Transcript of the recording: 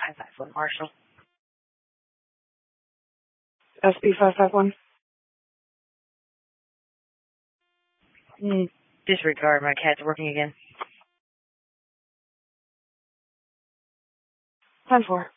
551 Marshall. SB 551. Disregard, my cat's working again. 10-4.